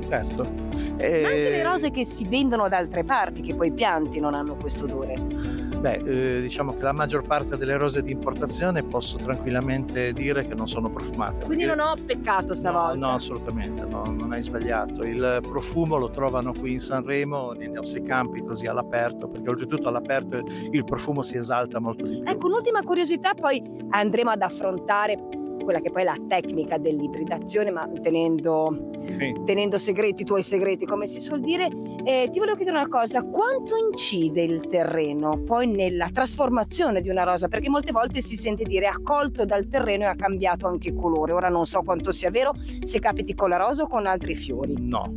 certo. Ma anche le rose che si vendono da altre parti, che poi pianti, non hanno questo odore. Diciamo che la maggior parte delle rose di importazione posso tranquillamente dire che non sono profumate. Quindi non ho peccato stavolta. No, assolutamente, no, non hai sbagliato. Il profumo lo trovano qui in Sanremo, nei nostri campi, così all'aperto, perché oltretutto all'aperto il profumo si esalta molto di più. Ecco, un'ultima curiosità, poi andremo ad affrontare quella che poi è la tecnica dell'ibridazione, ma tenendo segreti, i tuoi segreti, come si suol dire. Ti volevo chiedere una cosa: quanto incide il terreno poi nella trasformazione di una rosa? Perché molte volte si sente dire ha colto dal terreno e ha cambiato anche colore. Ora non so quanto sia vero, se capiti con la rosa o con altri fiori. No,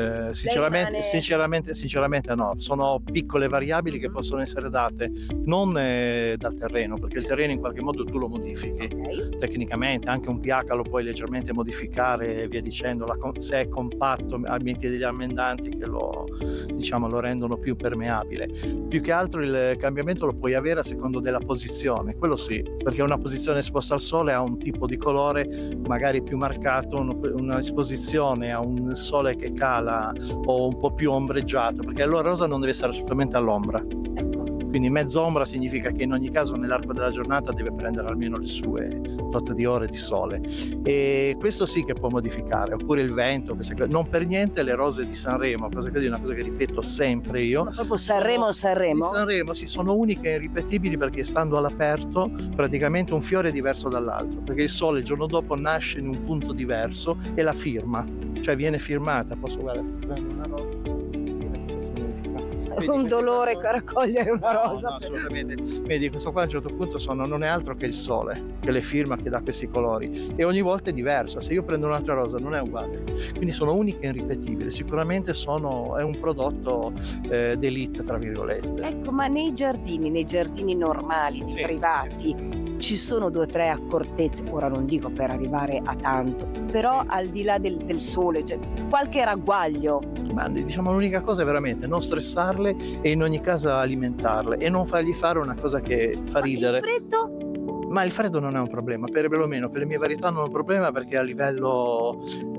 sinceramente no. Sono piccole variabili che possono essere date non dal terreno, perché il terreno in qualche modo tu lo modifichi. Okay. Tecnicamente anche un pH lo puoi leggermente modificare e via dicendo, se è compatto metti degli ammendanti che lo rendono più permeabile. Più che altro il cambiamento lo puoi avere a secondo della posizione, quello sì, perché una posizione esposta al sole ha un tipo di colore magari più marcato, una esposizione a un sole che cala o un po' più ombreggiato, perché la rosa non deve stare assolutamente all'ombra. Quindi mezz'ombra significa che in ogni caso nell'arco della giornata deve prendere almeno le sue tot di ore di sole, e questo sì che può modificare. Oppure il vento, non per niente le rose di Sanremo, cosa che è una cosa che ripeto sempre io. Ma proprio Sanremo? Di Sanremo sì, sono uniche e irripetibili perché stando all'aperto praticamente un fiore è diverso dall'altro, perché il sole il giorno dopo nasce in un punto diverso e la firma, cioè viene firmata. Posso prendere una rosa? Un dolore raccogliere una rosa. No, assolutamente. Vedi, questo qua a un certo punto non è altro che il sole che le firma, che dà questi colori, e ogni volta è diverso. Se io prendo un'altra rosa non è uguale, quindi sono uniche e irripetibili. Sicuramente è un prodotto d'élite, tra virgolette. Ecco, ma nei giardini normali, privati, ci sono 2 o 3 accortezze, ora non dico per arrivare a tanto, però al di là del sole, cioè qualche ragguaglio. Ma diciamo l'unica cosa è veramente non stressarle e in ogni caso alimentarle e non fargli fare una cosa che fa ridere. Il freddo? Ma il freddo non è un problema, perlomeno per le mie varietà non è un problema, perché a livello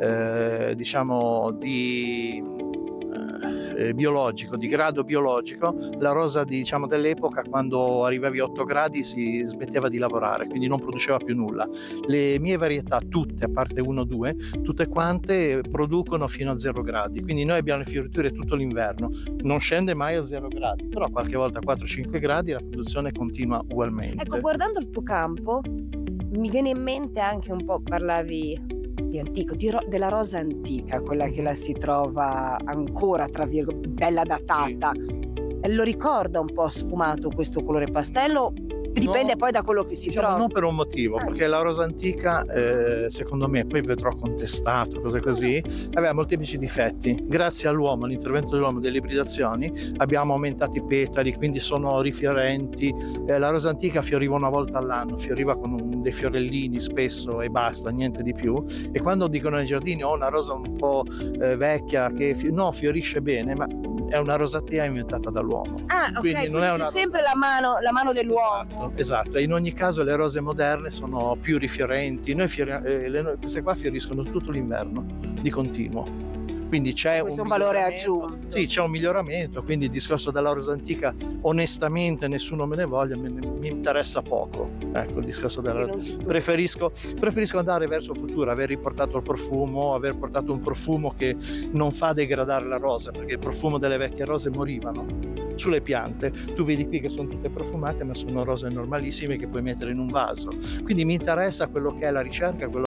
biologico, di grado biologico, la rosa dell'epoca, quando arrivavi a 8 gradi si smetteva di lavorare, quindi non produceva più nulla. Le mie varietà tutte, a parte 1 o 2, tutte quante producono fino a 0 gradi, quindi noi abbiamo le fioriture tutto l'inverno, non scende mai a 0 gradi, però qualche volta a 4-5 gradi la produzione continua ugualmente. Ecco, guardando il tuo campo mi viene in mente anche un po', parlavi di antico, della rosa antica, quella che la si trova ancora, tra virgolette, bella datata. Sì. Lo ricorda un po' sfumato questo colore pastello? Dipende poi da quello che si trova. Non per un motivo, perché la rosa antica, secondo me, poi vedrò contestato, cose così, aveva molteplici difetti. Grazie all'uomo, all'intervento dell'uomo, delle ibridazioni, abbiamo aumentato i petali, quindi sono rifiorenti. La rosa antica fioriva una volta all'anno, fioriva con dei fiorellini spesso e basta, niente di più. E quando dicono nei giardini una rosa un po' vecchia che fiorisce bene, ma è una rosatea inventata dall'uomo. Quindi non è c'è sempre la mano dell'uomo. Esatto, e in ogni caso le rose moderne sono più rifiorenti. Queste qua fioriscono tutto l'inverno di continuo, quindi c'è un valore aggiunto. Sì, c'è un miglioramento, quindi il discorso della rosa antica onestamente nessuno me ne voglia, mi interessa poco. Ecco, il discorso preferisco andare verso il futuro, aver riportato il profumo, aver portato un profumo che non fa degradare la rosa, perché il profumo delle vecchie rose morivano sulle piante. Tu vedi qui che sono tutte profumate, ma sono rose normalissime che puoi mettere in un vaso, quindi mi interessa quello che è la ricerca, quello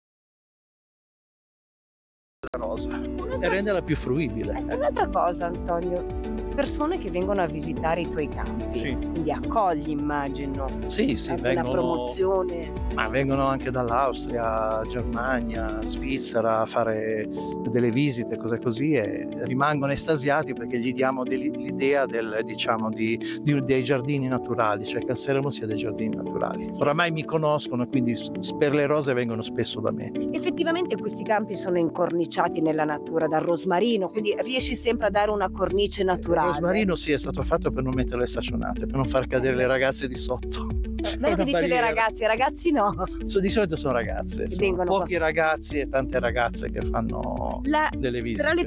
della rosa, e renderla più fruibile. Un'altra cosa, Antonio, persone che vengono a visitare i tuoi campi, quindi accogli, immagino, vengono, una promozione. Ma vengono anche dall'Austria, Germania, Svizzera a fare delle visite, cose così, e rimangono estasiati perché gli diamo l'idea dei giardini naturali, cioè che al Sanremo sia dei giardini naturali. Oramai mi conoscono e quindi per le rose vengono spesso da me. Effettivamente questi campi sono incorniciati nella natura dal rosmarino, quindi riesci sempre a dare una cornice naturale. Il rosmarino è stato fatto per non mettere le staccionate, per non far cadere le ragazze di sotto. Bello che dice le ragazzi no. Di solito sono ragazze, pochi ragazzi e tante ragazze che fanno delle visite. Tra le